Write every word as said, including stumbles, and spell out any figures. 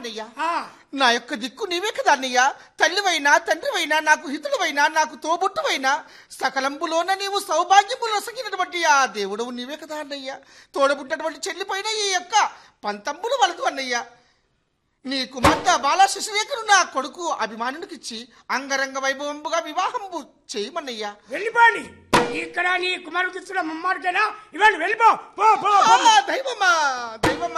అన్నయ్యా, నా యొక్క దిక్కు నీవే కదా అన్నయ్యా. తల్లివైనా తండ్రివైనా నాకు హితుడువైనా నాకు తోబుట్టువైనా సకలంబులోన నీవు సౌభాగ్యములు ఒసగినటువంటి ఆ దేవుడవు నీవే కదా అన్నయ్యా. తోడబుట్టినటువంటి చెల్లిపైన ఈ యొక్క పంతంబులు వలదు అన్నయ్యా. నీ కుమార్తె బాలా శశిరేఖను నా కొడుకు అభిమానునికిచ్చి అంగరంగ వైభవంబుగా వివాహంబు చేయమన్నయ్యా. వెళ్ళిపోండి. ఇక్కడ నీ కుమారుడికి ఇచ్చిన ముమ్మాడికేనా ఇవాళ వెళ్ళిపో. దైవమా దైవమా